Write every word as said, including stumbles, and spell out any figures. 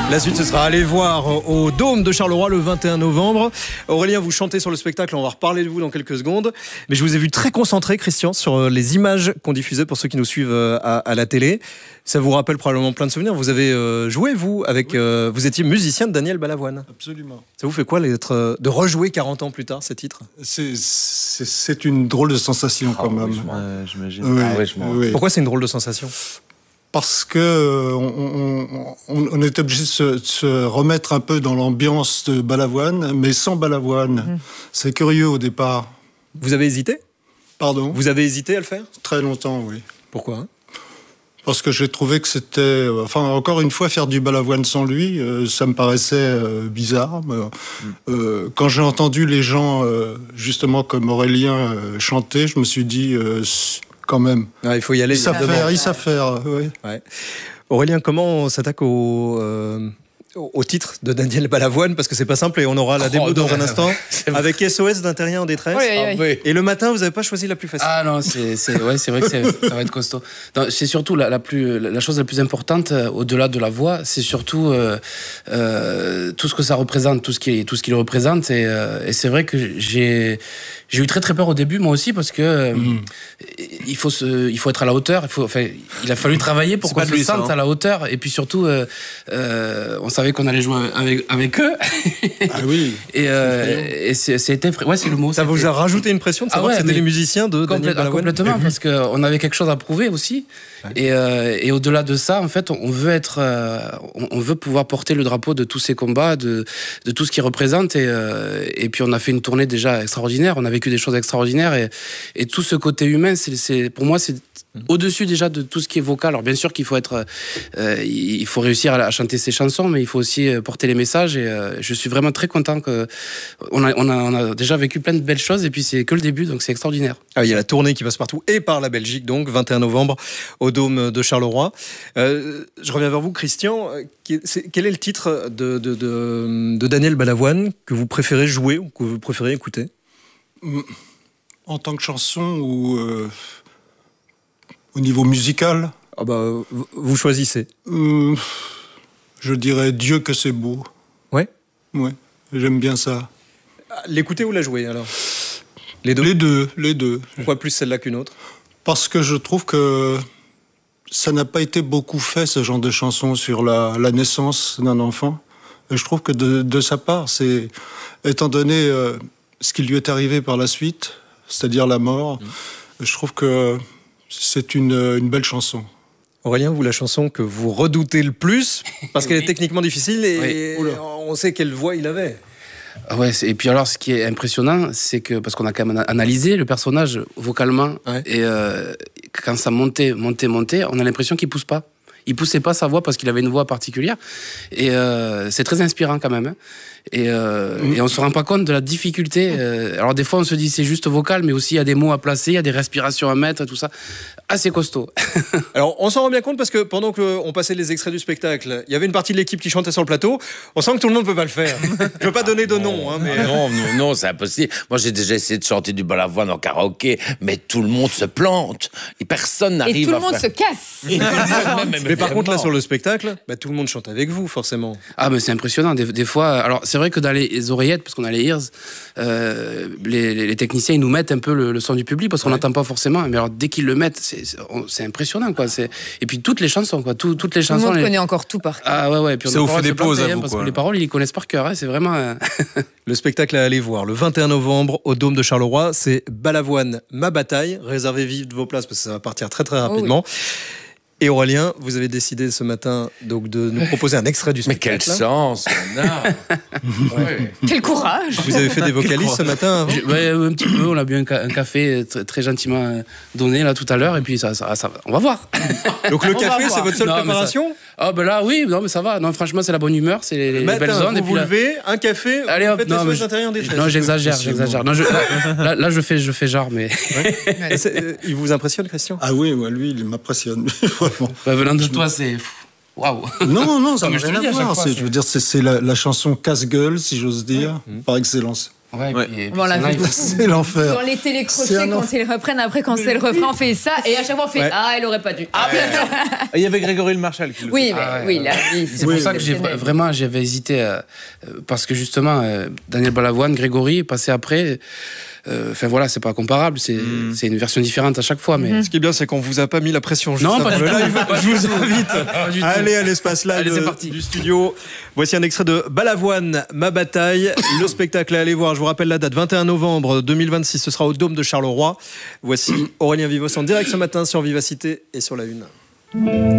La suite, ce sera aller voir au Dôme de Charleroi le vingt et un novembre. Aurélien, vous chantez sur le spectacle, on va reparler de vous dans quelques secondes. Mais je vous ai vu très concentré, Christian, sur les images qu'on diffusait pour ceux qui nous suivent à, à la télé. Ça vous rappelle probablement plein de souvenirs. Vous avez euh, joué, vous, avec, oui. euh, vous étiez musicien de Daniel Balavoine. Absolument. Ça vous fait quoi d'être, de rejouer quarante ans plus tard ces titres? c'est, c'est, c'est une drôle de sensation quand oh, même. Oui, euh, j'imagine. Oui, ah, ouais, je oui. Pourquoi c'est une drôle de sensation? Parce que euh, on, on, on est obligé de se, de se remettre un peu dans l'ambiance de Balavoine, mais sans Balavoine. Mmh. C'est curieux au départ. Vous avez hésité? Pardon? Vous avez hésité à le faire? Très longtemps, oui. Pourquoi? Parce que j'ai trouvé que c'était... Enfin, encore une fois, faire du Balavoine sans lui, euh, ça me paraissait euh, bizarre. Mais, euh, quand j'ai entendu les gens, euh, justement comme Aurélien, euh, chanter, je me suis dit... Euh, quand même. Ah, il faut y aller. Ils savent faire, ils savent faire, oui. Ouais. Aurélien, comment on s'attaque au, euh, au titre de Daniel Balavoine? Parce que c'est pas simple et on aura la démo oh, dans un instant avec S O S d'un terrien en détresse. Oui, oui, oui. Et le matin, vous n'avez pas choisi la plus facile. Ah non, c'est, c'est, ouais, c'est vrai que c'est, ça va être costaud. Non, c'est surtout la, la, plus, la chose la plus importante, euh, au-delà de la voix, c'est surtout euh, euh, tout ce que ça représente, tout ce qui, tout ce qu'il représente. Et, euh, et c'est vrai que j'ai... J'ai eu très très peur au début, moi aussi, parce que mmh. il, faut se, il faut être à la hauteur. Il, faut, enfin, il a fallu travailler pour qu'on se sente hein. à la hauteur. Et puis surtout, euh, euh, on savait qu'on allait jouer avec, avec eux. Ah oui. Et, euh, et c'est, c'était, ouais, c'est le mot. Ça vous a rajouté une pression de savoir ah ouais, que c'était les musiciens de Daniel Balavoine? Complètement, parce qu'on avait quelque chose à prouver aussi. Ouais. Et, euh, et au-delà de ça, en fait, on veut être, euh, on veut pouvoir porter le drapeau de tous ces combats, de, de tout ce qu'ils représentent. Et, euh, et puis on a fait une tournée déjà extraordinaire. On avait vécu des choses extraordinaires et, et tout ce côté humain, c'est, c'est, pour moi, c'est au-dessus déjà de tout ce qui est vocal. Alors bien sûr qu'il faut être, euh, il faut réussir à, à chanter ses chansons, mais il faut aussi porter les messages. Et euh, je suis vraiment très content que on a, on a, on a déjà vécu plein de belles choses. Et puis c'est que le début, donc c'est extraordinaire. Ah, il y a la tournée qui passe partout et par la Belgique, donc vingt et un novembre au Dôme de Charleroi. Euh, je reviens vers vous, Christian. Quel est le titre de, de, de, de Daniel Balavoine que vous préférez jouer ou que vous préférez écouter? En tant que chanson ou euh, au niveau musical? Ah bah, vous choisissez. Euh, je dirais Dieu que c'est beau. Ouais. Ouais, j'aime bien ça. L'écouter ou la jouer alors? Les deux. Les deux, les deux. Pourquoi plus celle-là qu'une autre? Parce que je trouve que ça n'a pas été beaucoup fait, ce genre de chanson sur la, la naissance d'un enfant. Et je trouve que de, de sa part, c'est étant donné euh, ce qui lui est arrivé par la suite, c'est-à-dire la mort, mmh. je trouve que c'est une, une belle chanson. Aurélien, vous, la chanson que vous redoutez le plus, parce qu'elle est techniquement difficile et oui. on sait quelle voix il avait. Ouais, et puis alors, ce qui est impressionnant, c'est que, parce qu'on a quand même analysé le personnage vocalement, ouais. et euh, quand ça montait, montait, montait, on a l'impression qu'il pousse pas. Il poussait pas sa voix parce qu'il avait une voix particulière. Et euh, c'est très inspirant quand même. Hein. Et, euh, mmh. et on se rend pas compte de la difficulté. Euh, alors des fois on se dit c'est juste vocal, mais aussi il y a des mots à placer, il y a des respirations à mettre, tout ça. Assez costaud. Alors on s'en rend bien compte parce que pendant qu'on passait les extraits du spectacle, il y avait une partie de l'équipe qui chantait sur le plateau. On sent que tout le monde peut pas le faire. Je veux pas donner de nom. Hein, mais... ah non, non, non, c'est impossible. Moi j'ai déjà essayé de chanter du Balavoine en karaoké, mais tout le monde se plante. Et personne n'arrive à Et tout le à monde faire... se casse. mais, mais, mais par contre là sur le spectacle, bah, tout le monde chante avec vous forcément. Ah mais c'est impressionnant. Des, des fois, alors c'est vrai que dans les oreillettes, parce qu'on a les ears, euh, les, les, les techniciens ils nous mettent un peu le, le son du public parce qu'on n'entend ouais. pas forcément. Mais alors dès qu'ils le mettent, c'est, c'est, c'est impressionnant quoi. C'est... Et puis toutes les chansons quoi, tout, toutes les chansons. Tout le monde les... connaît encore tout par cœur. Ah ouais ouais. Et puis on ça vous fait des pauses à vous parce quoi. Que les paroles ils les connaissent par cœur. Hein, c'est vraiment. Le spectacle à aller voir le vingt et un novembre au Dôme de Charleroi, c'est Balavoine, ma bataille. Réservez vite vos places parce que ça va partir très très rapidement. Oh oui. Et Aurélien, vous avez décidé ce matin donc de nous proposer un extrait du spectacle. Mais quelle chance on a. Ouais. Quel courage. Vous avez fait des vocalises ce matin avant? Ouais, un petit peu, on a bu un, ca- un café très, très gentiment donné là tout à l'heure et puis ça, ça, ça on va voir. Donc le café c'est votre seule non, préparation? Ah ben là oui, non mais ça va. Non franchement c'est la bonne humeur, c'est les, les matin, belles zones. Vous et puis vous là... levez, un café, allez hop, vous faites non, les je... intérieurs des non j'exagère, j'exagère. Non, je... là, là je fais, je fais genre mais. Ouais. Il vous impressionne Christian? Ah oui, ouais, lui il m'impressionne vraiment. Bah, venant de toi c'est. Waouh. Non non, ça n'a rien à voir. C'est, je veux dire c'est, c'est la, la chanson casse-gueule si j'ose dire, ouais. par excellence. Ouais, Ouais. puis- et puis Bon, on l'a c'est vu. nice. C'est l'enfer. Dans les C'est télécrochets, un quand enfer. ils reprennent, après, quand c'est le refrain, on fait ça, et à chaque fois, on fait Ouais. Ah, elle aurait pas dû. Ah, Il y avait Grégory Le Marchal qui le oui, mais, Ah ouais, oui, ouais. là, oui, C'est pour ça que j'ai vra- vraiment j'avais hésité euh, euh, parce que justement euh, Daniel Balavoine, Grégory est passé après. euh, Enfin voilà, c'est pas comparable, c'est Mm. c'est une version différente à chaque fois, mais Ce qui est bien, c'est qu'on vous a pas mis la pression juste Non, pas avant du le tout. live. Pas Je du vous tout. invite Pas du à tout. aller à l'espace live Allez, c'est de- parti. du studio. Voici un extrait de Balavoine, Ma bataille. Le spectacle à aller voir, je vous rappelle la date, vingt et un novembre deux mille vingt-six, ce sera au Dôme de Charleroi. Voici Aurélien Vivos en direct ce matin sur Vivacité et sur La Une.